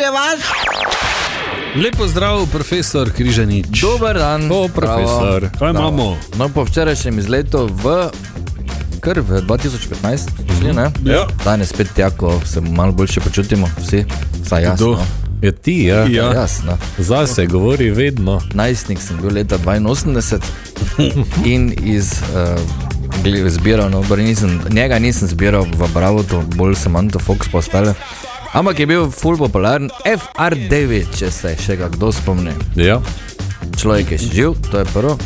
nadaljevati. Lepo zdrav, profesor Križanič. Dober dan. Profesor. Kaj imamo? No, po včerajšnjem izletu v 2015, ne? Ja. Danes spet tja, ko se malo boljše počutimo, vsi, saj jaz. Kdo? Ja, ti, ja. Jasno. Zase govori vedno. Najstnik sem bil leta 82 in zbiral, no, njega nisem zbiral v Bravotu, bolj sem Anto Fox postale. Ampak je bil ful popularen FR9, če se še ga kdo spomni. Ja. Človek je še živ, to je prvo.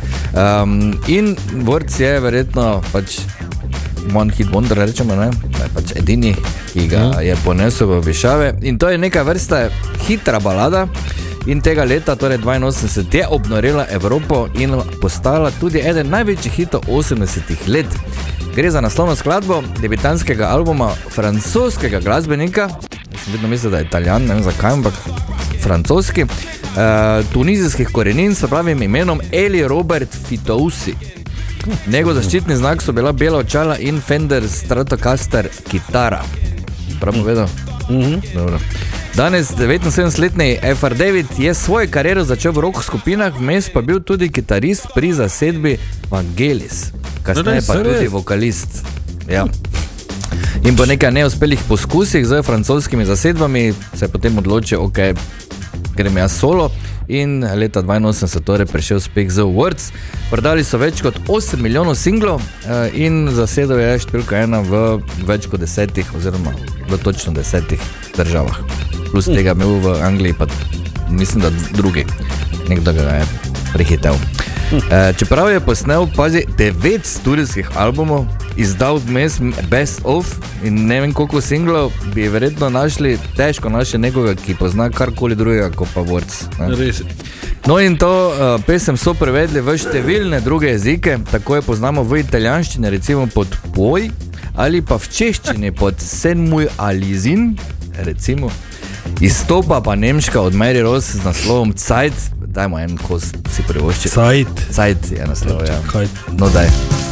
In Worc je verjetno pač one hit wonder, rečemo, ne? Pač edini, ki ga je ponesel v višave. In to je neka vrsta hitra balada. In tega leta, torej 82, je obnorela Evropo in postala tudi eden največjih hitov 80 let. Gre za naslovno skladbo debitanskega albuma francoskega glasbenika, sem vedno mislil, da je Italijan, ne vem zakaj, ampak francoski, tunizijskih korenin, s pravim imenom Eli Robert Fitoussi. Njegov zaščitni znak so bila bela očala in Fender Stratocaster kitara. Prav povedal? Dobro. Danes 79-letni FR9 je svojo kariero začel v rock skupinah, vmes pa bil tudi kitarist pri zasedbi Vangelis. Kasneje pa tudi vokalist. Ja. In po nekaj neuspelih poskusih z francoskimi zasedbami se je potem odločil, ok, grem jaz solo. In leta 82 torej prišel spek z Words. Prodali so več kot 8 milijonov singlov in zasedel je številka 1 v več kot 10 oziroma v točno 10 državah. Plus tega imel v Angliji pa mislim, da drugi. Nekdo ga je prihitev. Čeprav je posnel, pazi, 9 studijskih albumov, izdal vmes best of in ne vem koliko singlov, bi verjetno težko našli nekoga, ki pozna karkoli drugega kot pa Words. No in to pesem so prevedli v številne druge jezike, tako je poznamo v italijanščini recimo pod Poj ali pa v češčini pod Sen muj alizin, recimo. Izstopa pa nemška od Mary Rose z naslovom Zeit. Dajmo en kos si privoščiti. Zeit je naslov, ja. No daj.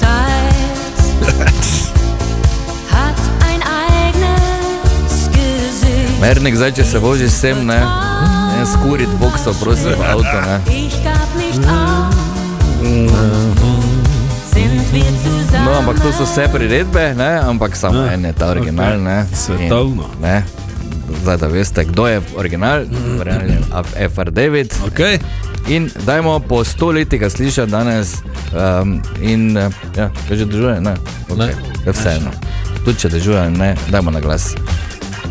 Mernik, zdaj, če se voži sem, ne, en skurit boksov, prosim, v avto, ne. No, ampak to so vse priredbe, ne, ampak samo en je ta original, ne. Svetovno. Ne. Zdaj, da veste, kdo je original, FR9. Okay. In dajmo po 100 letih ga slišati danes in ja, že držuje, ne? Okay. Je vseeno. Tudi če držuje, ne, dajmo na glas.